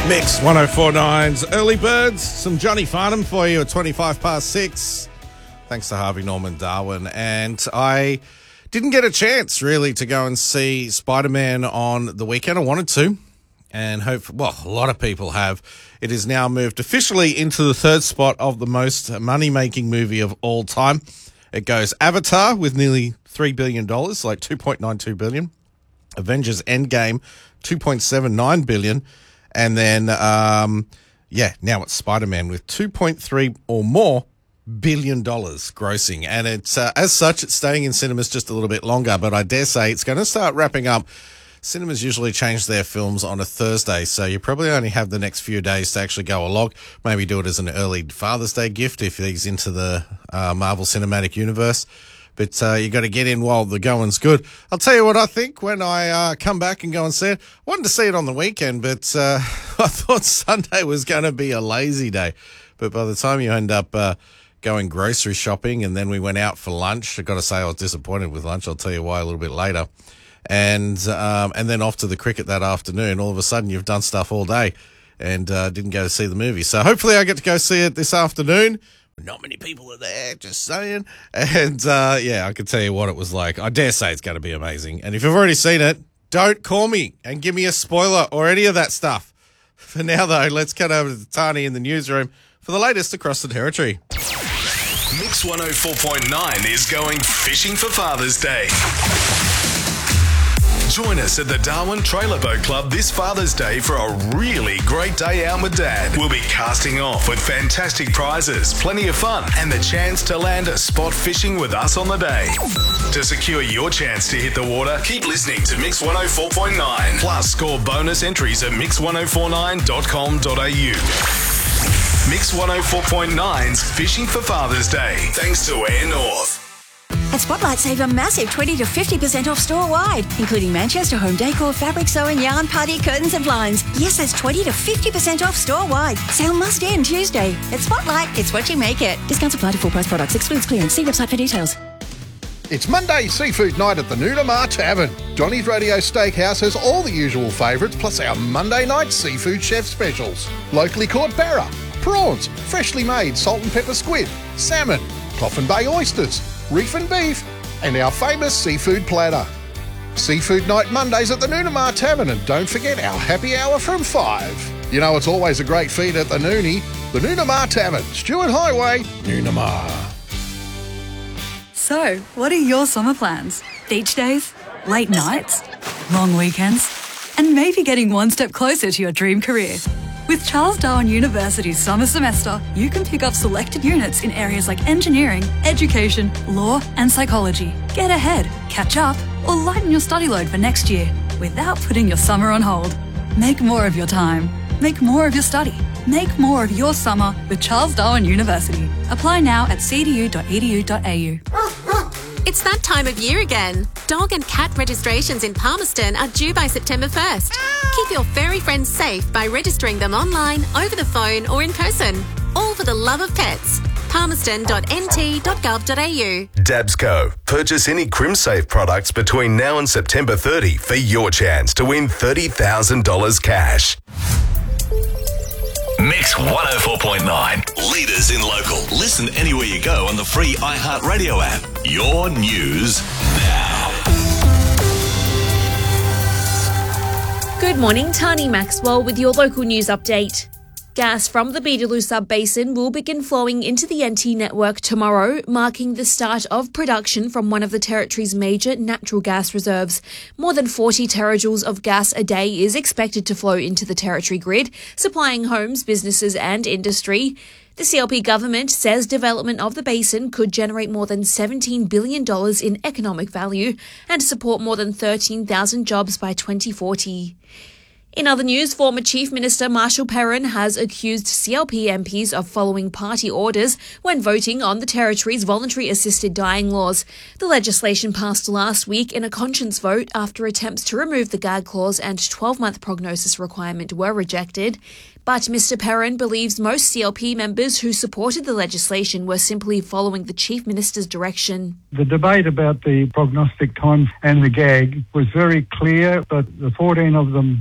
Mix 104.9's Early Birds. Some Johnny Farnham for you at 6:25. Thanks to Harvey Norman Darwin. And I didn't get a chance really to go and see Spider-Man on the weekend. I wanted to, and a lot of people have. It is now moved officially into the third spot of the most money-making movie of all time. It goes Avatar with nearly $3 billion, like $2.92 billion. Avengers Endgame, $2.79 billion. And then, now it's Spider-Man with $2.3 or more billion grossing. And it's, as such, it's staying in cinemas just a little bit longer, but I dare say it's going to start wrapping up. Cinemas usually change their films on a Thursday, so you probably only have the next few days to actually go along. Maybe do it as an early Father's Day gift if he's into the Marvel Cinematic Universe. But you got to get in while the going's good. I'll tell you what I think when I come back and go and see it. I wanted to see it on the weekend, but I thought Sunday was going to be a lazy day. But by the time you end up going grocery shopping and then we went out for lunch, I've got to say I was disappointed with lunch. I'll tell you why a little bit later. And then off to the cricket that afternoon. All of a sudden you've done stuff all day and didn't go to see the movie. So hopefully I get to go see it this afternoon. Not many people are there, just saying. And, I can tell you what it was like. I dare say it's going to be amazing. And if you've already seen it, don't call me and give me a spoiler or any of that stuff. For now, though, let's cut over to Tani in the newsroom for the latest across the territory. Mix 104.9 is going fishing for Father's Day. Join us at the Darwin Trailer Boat Club this Father's Day for a really great day out with Dad. We'll be casting off with fantastic prizes, plenty of fun, and the chance to land a spot fishing with us on the day. To secure your chance to hit the water, keep listening to Mix 104.9. Plus, score bonus entries at mix1049.com.au. Mix 104.9's Fishing for Father's Day. Thanks to Air North. At Spotlight, save a massive 20 to 50% off store-wide, including Manchester home decor, fabric sewing, yarn, party, curtains and blinds. Yes, that's 20 to 50% off store-wide. Sale must end Tuesday. At Spotlight, it's what you make it. Discounts apply to full-price products. Excludes clearance. See website for details. It's Monday seafood night at the Noonamar Tavern. Johnny's Radio Steakhouse has all the usual favourites, plus our Monday night seafood chef specials. Locally caught barra, prawns, freshly made salt and pepper squid, salmon, Coffin Bay oysters, reef and beef, and our famous seafood platter. Seafood night Mondays at the Noonamar Tavern, and don't forget our happy hour from 5. You know it's always a great feed at the Noonie. The Noonamar Tavern, Stewart Highway, Noonamar. So, what are your summer plans? Beach days? Late nights? Long weekends? And maybe getting one step closer to your dream career? With Charles Darwin University's summer semester, you can pick up selected units in areas like engineering, education, law and psychology. Get ahead, catch up, or lighten your study load for next year without putting your summer on hold. Make more of your time. Make more of your study. Make more of your summer with Charles Darwin University. Apply now at cdu.edu.au. It's that time of year again. Dog and cat registrations in Palmerston are due by September 1st. Keep your furry friends safe by registering them online, over the phone or in person. All for the love of pets. palmerston.nt.gov.au. Dabsco. Purchase any CrimSafe products between now and September 30 for your chance to win $30,000 cash. Mix 104.9. Leaders in local. Listen anywhere you go on the free iHeartRadio app. Your news now. Good morning, Tani Maxwell with your local news update. Gas from the Beetaloo Sub-Basin will begin flowing into the NT network tomorrow, marking the start of production from one of the territory's major natural gas reserves. More than 40 terajoules of gas a day is expected to flow into the territory grid, supplying homes, businesses and industry. The CLP government says development of the basin could generate more than $17 billion in economic value and support more than 13,000 jobs by 2040. In other news, former Chief Minister Marshall Perrin has accused CLP MPs of following party orders when voting on the territory's voluntary assisted dying laws. The legislation passed last week in a conscience vote after attempts to remove the gag clause and 12-month prognosis requirement were rejected. But Mr Perrin believes most CLP members who supported the legislation were simply following the Chief Minister's direction. The debate about the prognostic time and the gag was very clear, but the 14 of them just followed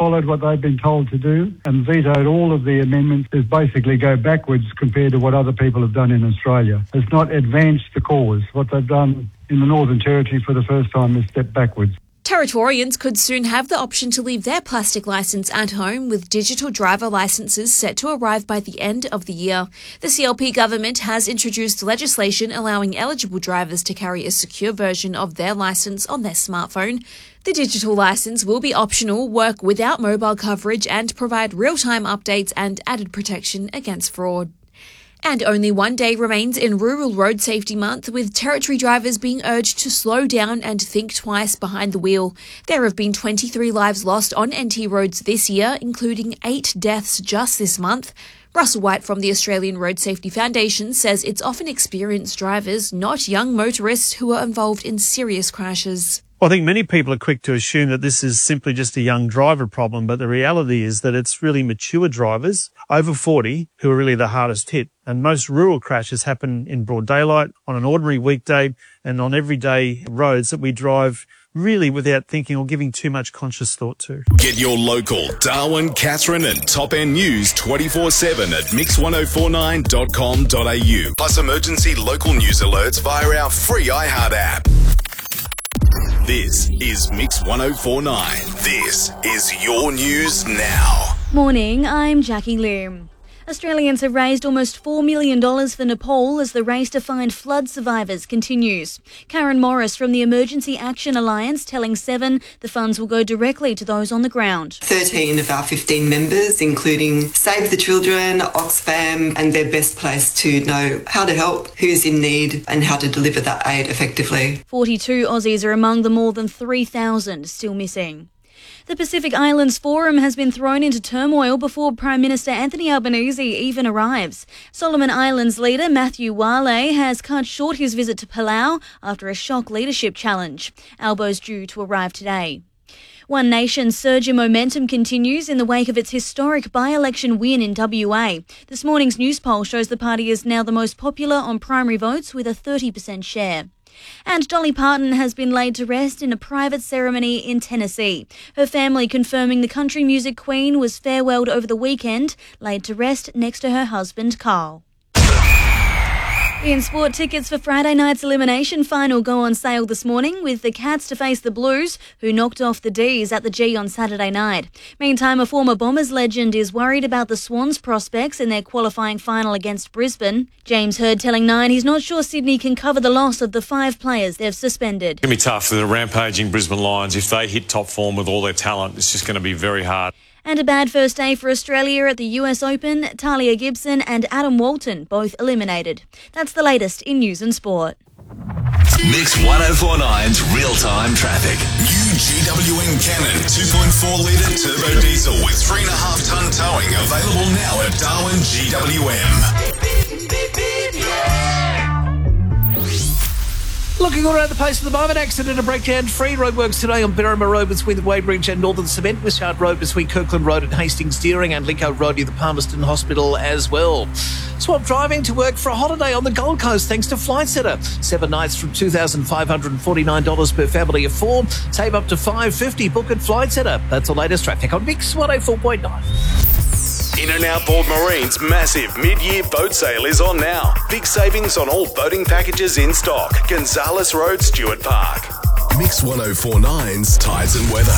followed what they've been told to do and vetoed all of the amendments is basically go backwards compared to what other people have done in Australia. It's not advanced the cause. What they've done in the Northern Territory for the first time is step backwards. Territorians could soon have the option to leave their plastic licence at home, with digital driver licences set to arrive by the end of the year. The CLP government has introduced legislation allowing eligible drivers to carry a secure version of their licence on their smartphone. The digital licence will be optional, work without mobile coverage, and provide real-time updates and added protection against fraud. And only one day remains in Rural Road Safety Month, with Territory drivers being urged to slow down and think twice behind the wheel. There have been 23 lives lost on NT roads this year, including 8 deaths just this month. Russell White from the Australian Road Safety Foundation says it's often experienced drivers, not young motorists, who are involved in serious crashes. I think many people are quick to assume that this is simply just a young driver problem, but the reality is that it's really mature drivers over 40 who are really the hardest hit. And most rural crashes happen in broad daylight, on an ordinary weekday, and on everyday roads that we drive really without thinking or giving too much conscious thought to. Get your local Darwin, Katherine and Top End news 24/7 at mix1049.com.au. Plus emergency local news alerts via our free iHeart app. This is Mix 1049. This is your news now. Morning, I'm Jackie Lim. Australians have raised almost $4 million for Nepal as the race to find flood survivors continues. Karen Morris from the Emergency Action Alliance telling Seven the funds will go directly to those on the ground. 13 of our 15 members, including Save the Children, Oxfam, and they're best placed to know how to help, who's in need, and how to deliver that aid effectively. 42 Aussies are among the more than 3,000 still missing. The Pacific Islands Forum has been thrown into turmoil before Prime Minister Anthony Albanese even arrives. Solomon Islands leader Matthew Wale has cut short his visit to Palau after a shock leadership challenge. Albo's due to arrive today. One Nation's surge in momentum continues in the wake of its historic by-election win in WA. This morning's news poll shows the party is now the most popular on primary votes with a 30% share. And Dolly Parton has been laid to rest in a private ceremony in Tennessee. Her family confirming the country music queen was farewelled over the weekend, laid to rest next to her husband, Carl. In sport, tickets for Friday night's elimination final go on sale this morning, with the Cats to face the Blues, who knocked off the D's at the G on Saturday night. Meantime, a former Bombers legend is worried about the Swans' prospects in their qualifying final against Brisbane. James Hird telling Nine he's not sure Sydney can cover the loss of the 5 players they've suspended. It's going to be tough for the rampaging Brisbane Lions. If they hit top form with all their talent, it's just going to be very hard. And a bad first day for Australia at the US Open. Talia Gibson and Adam Walton both eliminated. That's the latest in news and sport. Mix 1049's real-time traffic. New GWM Cannon 2.4 litre turbo diesel with 3.5 tonne towing available now at Darwin GWM. Looking all around the place at the moment, accident and breakdown-free roadworks today on Berrima Road between the Weybridge and Northern Cement, Wishart Road between Kirkland Road and Hastings Deering, and Lincoln Road near the Palmerston Hospital as well. Swap driving to work for a holiday on the Gold Coast thanks to Flight Centre. 7 nights from $2,549 per family of 4. Save up to $550. Book at Flight Centre. That's the latest traffic on Mix 104.9. In and Outboard Marine's massive mid-year boat sale is on now. Big savings on all boating packages in stock. Gonzales Road, Stuart Park. Mix 1049's Tides and Weather.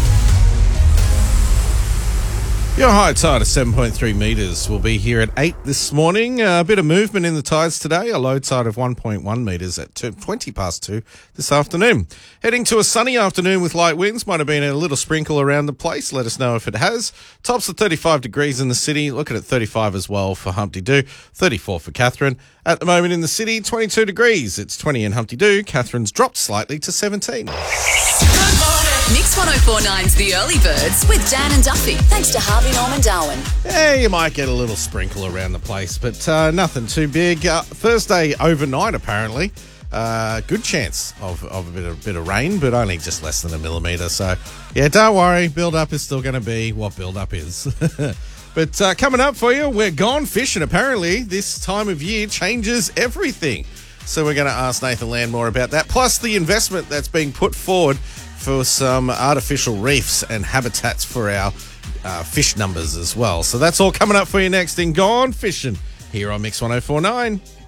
Your high tide of 7.3 metres will be here at 8 this morning. A bit of movement in the tides today. A low tide of 1.1 metres at 20 past 2 this afternoon. Heading to a sunny afternoon with light winds. Might have been a little sprinkle around the place. Let us know if it has. Tops at 35 degrees in the city. Looking at 35 as well for Humpty Doo. 34 for Katherine. At the moment in the city, 22 degrees. It's 20 in Humpty Doo. Katherine's dropped slightly to 17. Mix 1049's The Early Birds with Dan and Duffy. Thanks to Harvey Norman Darwin. Yeah, you might get a little sprinkle around the place, but nothing too big. Thursday overnight, apparently. Good chance of a bit of rain, but only just less than a millimetre. So, yeah, don't worry. Build-up is still going to be what build-up is. But coming up for you, we're gone fishing. Apparently, this time of year changes everything. So we're going to ask Nathan Land more about that, plus the investment that's being put forward for some artificial reefs and habitats for our fish numbers as well. So that's all coming up for you next in Gone Fishing here on Mix 104.9.